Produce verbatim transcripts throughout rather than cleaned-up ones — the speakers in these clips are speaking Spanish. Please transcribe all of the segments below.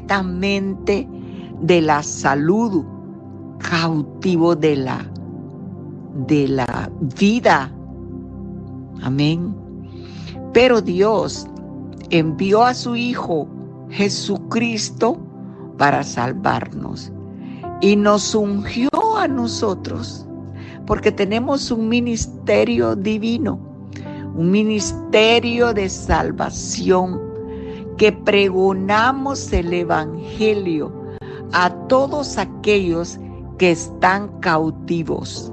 completamente de la salud, cautivo de la, de la vida. Amén. Pero Dios envió a su Hijo Jesucristo para salvarnos y nos ungió a nosotros, porque tenemos un ministerio divino, un ministerio de salvación, que pregonamos el Evangelio a todos aquellos que están cautivos,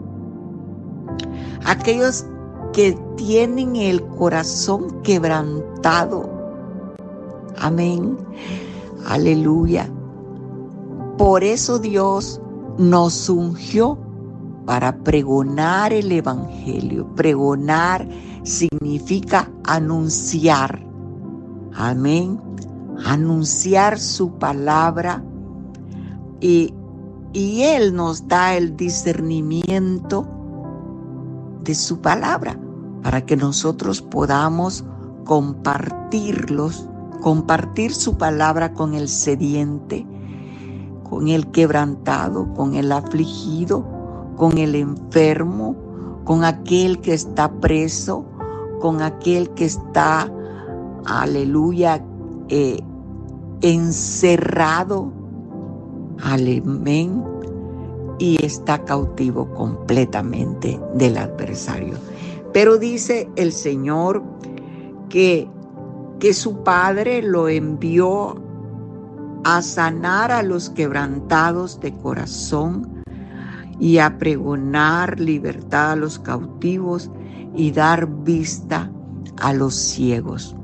aquellos que tienen el corazón quebrantado. Amén. Aleluya. Por eso Dios nos ungió para pregonar el Evangelio. Pregonar significa anunciar. Amén. Anunciar su palabra. Y, y Él nos da el discernimiento de su palabra para que nosotros podamos compartirlos, compartir su palabra con el sediente, con el quebrantado, con el afligido, con el enfermo, con aquel que está preso, con aquel que está, aleluya, eh, encerrado, amén, y está cautivo completamente del adversario. Pero dice el Señor que, que su Padre lo envió a sanar a los quebrantados de corazón y a pregonar libertad a los cautivos y dar vista a los ciegos.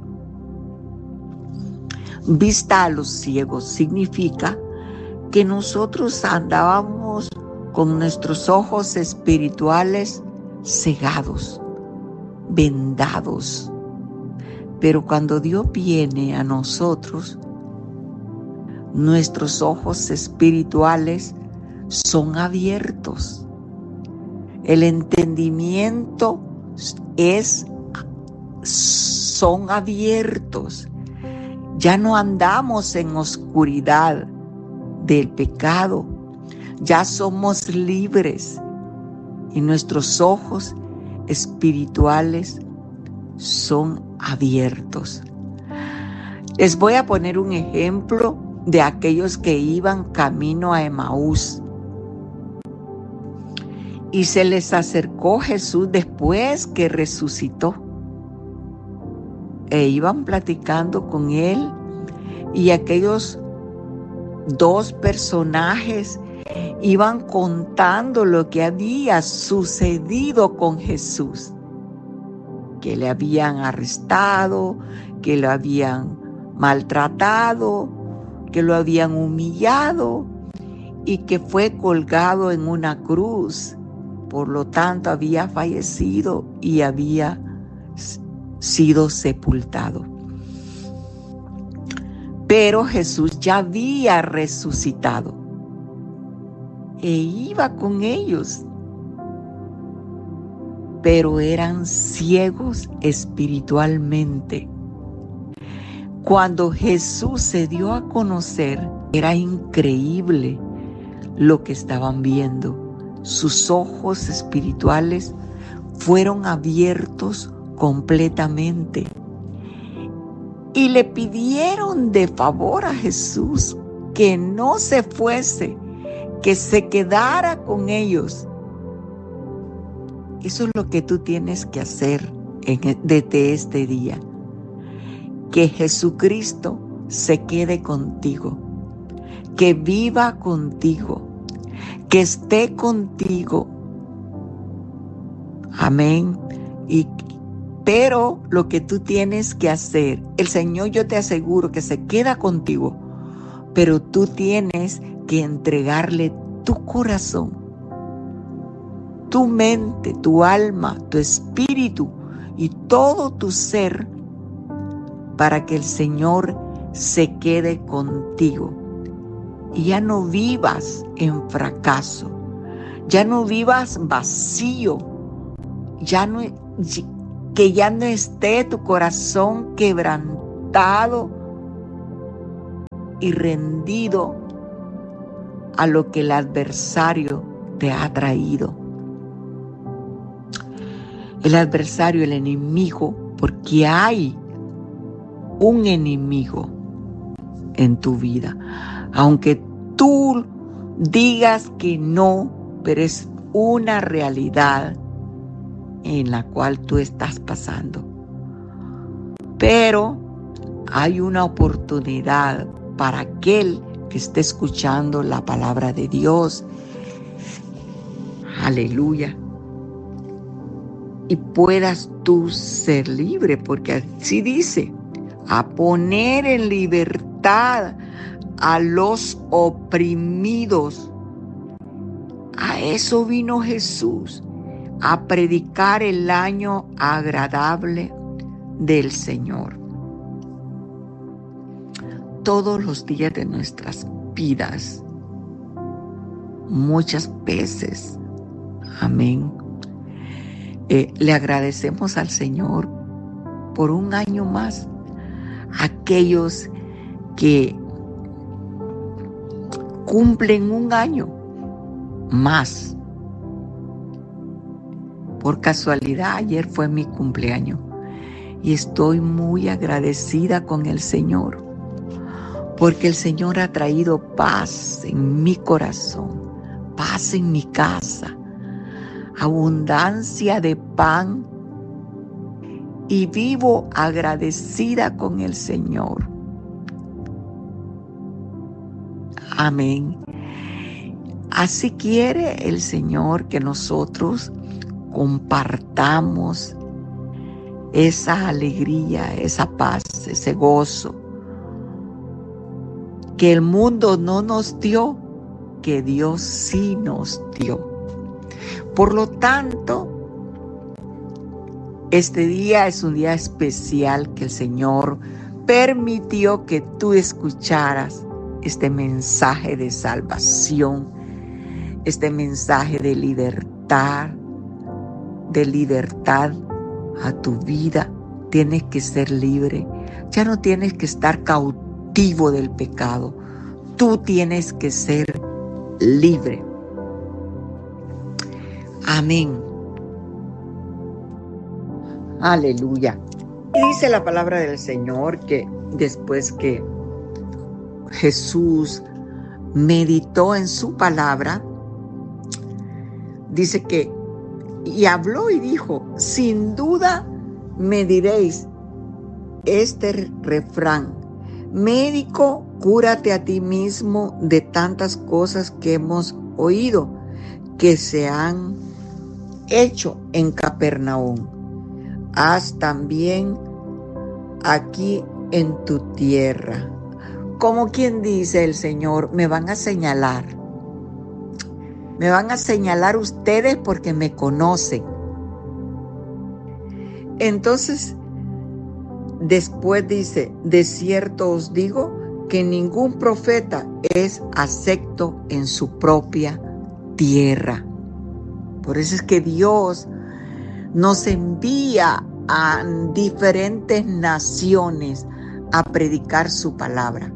Vista a los ciegos significa que nosotros andábamos con nuestros ojos espirituales cegados, vendados. Pero cuando Dios viene a nosotros, nuestros ojos espirituales son abiertos. El entendimiento es, son abiertos. Ya no andamos en oscuridad del pecado. Ya somos libres y nuestros ojos espirituales son abiertos. Les voy a poner un ejemplo de aquellos que iban camino a Emaús. Y se les acercó Jesús después que resucitó. E iban platicando con él, y aquellos dos personajes iban contando lo que había sucedido con Jesús, que le habían arrestado, que lo habían maltratado, que lo habían humillado y que fue colgado en una cruz. Por lo tanto, había fallecido y había sido sepultado. Pero Jesús ya había resucitado e iba con ellos, pero eran ciegos espiritualmente. Cuando Jesús se dio a conocer, era increíble lo que estaban viendo. Sus ojos espirituales fueron abiertos completamente y le pidieron de favor a Jesús que no se fuese, que se quedara con ellos. Eso es lo que tú tienes que hacer en, desde este día. Que Jesucristo se quede contigo, que viva contigo, que esté contigo. Amén. Y, pero lo que tú tienes que hacer, el Señor, yo te aseguro que se queda contigo, pero tú tienes que entregarle tu corazón, tu mente, tu alma, tu espíritu y todo tu ser, para que el Señor se quede contigo y ya no vivas en fracaso, ya no vivas vacío, ya no, que ya no esté tu corazón quebrantado y rendido a lo que el adversario te ha traído. El adversario, el enemigo, porque hay un enemigo en tu vida. Aunque tú digas que no, pero es una realidad en la cual tú estás pasando. Pero hay una oportunidad para aquel que esté escuchando la palabra de Dios. Aleluya. Y puedas tú ser libre, porque así dice, a poner en libertad a los oprimidos. A eso vino Jesús, a predicar el año agradable del Señor. Todos los días de nuestras vidas, muchas veces, amén, eh, le agradecemos al Señor por un año más. Aquellos que cumplen un año más. Por casualidad, ayer fue mi cumpleaños y estoy muy agradecida con el Señor, porque el Señor ha traído paz en mi corazón, paz en mi casa, abundancia de pan, y vivo agradecida con el Señor. Amén. Así quiere el Señor que nosotros compartamos esa alegría, esa paz, ese gozo que el mundo no nos dio, que Dios sí nos dio. Por lo tanto, este día es un día especial que el Señor permitió que tú escucharas este mensaje de salvación, este mensaje de libertad, de libertad a tu vida. Tienes que ser libre. Ya no tienes que estar cautivo del pecado. Tú tienes que ser libre. Amén. Aleluya. Y dice la palabra del Señor que después que Jesús meditó en su palabra, dice que, y habló y dijo, sin duda me diréis este refrán: médico, cúrate a ti mismo de tantas cosas que hemos oído que se han hecho en Capernaum. Haz también aquí en tu tierra. Como quien dice el Señor, me van a señalar. Me van a señalar ustedes porque me conocen. Entonces, después dice, de cierto os digo que ningún profeta es acepto en su propia tierra. Por eso es que Dios nos envía a diferentes naciones a predicar su palabra.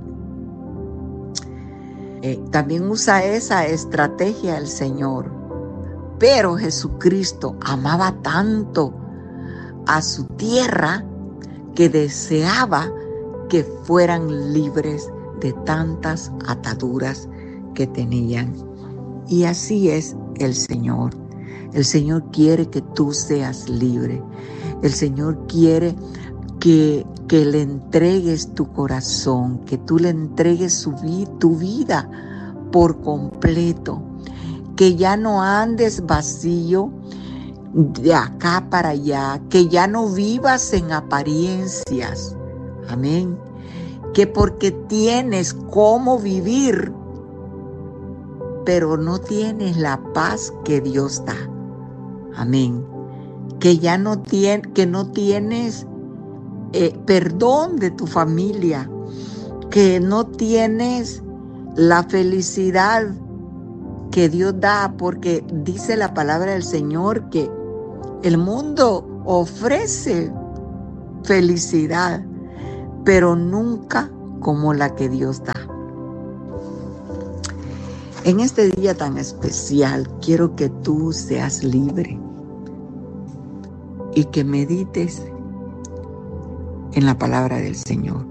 Eh, también usa esa estrategia el Señor. Pero Jesucristo amaba tanto a su tierra que deseaba que fueran libres de tantas ataduras que tenían. Y así es el Señor. El Señor quiere que tú seas libre. El Señor quiere que, que le entregues tu corazón, que tú le entregues su, tu vida por completo. Que ya no andes vacío de acá para allá. Que ya no vivas en apariencias. Amén. Que porque tienes cómo vivir, pero no tienes la paz que Dios da. Amén. Que ya no, tien, que no tienes eh, perdón de tu familia, que no tienes la felicidad que Dios da, porque dice la palabra del Señor que el mundo ofrece felicidad, pero nunca como la que Dios da. En este día tan especial, quiero que tú seas libre y que medites en la palabra del Señor.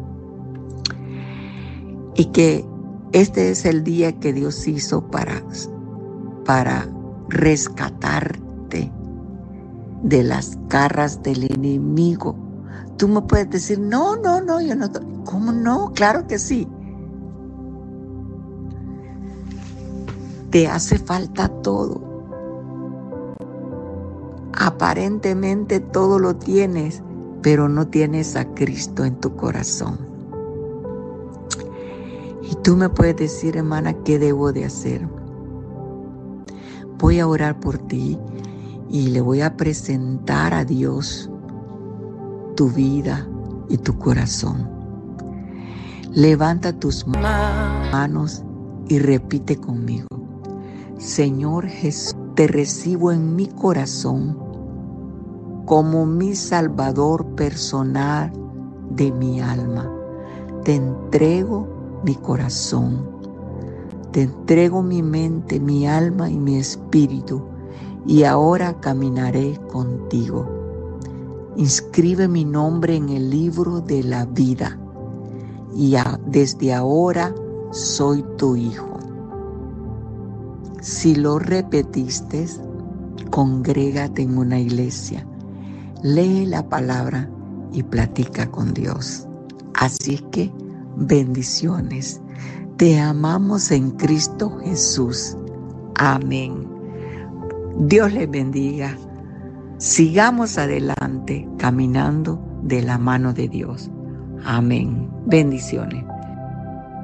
Y que este es el día que Dios hizo para, para rescatarte de las garras del enemigo. Tú me puedes decir, no, no, no, yo no. ¿Cómo no? Claro que sí. Te hace falta todo. Aparentemente todo lo tienes, pero no tienes a Cristo en tu corazón. Y tú me puedes decir, hermana, ¿qué debo de hacer? Voy a orar por ti y le voy a presentar a Dios tu vida y tu corazón. Levanta tus manos y repite conmigo. Señor Jesús, te recibo en mi corazón como mi Salvador personal de mi alma. Te entrego mi corazón, te entrego mi mente, mi alma y mi espíritu, y ahora caminaré contigo. Inscribe mi nombre en el libro de la vida, y a, desde ahora soy tu hijo. Si lo repetiste, congrégate en una iglesia, lee la palabra y platica con Dios. Así que, bendiciones. Te amamos en Cristo Jesús. Amén. Dios les bendiga. Sigamos adelante caminando de la mano de Dios. Amén. Bendiciones.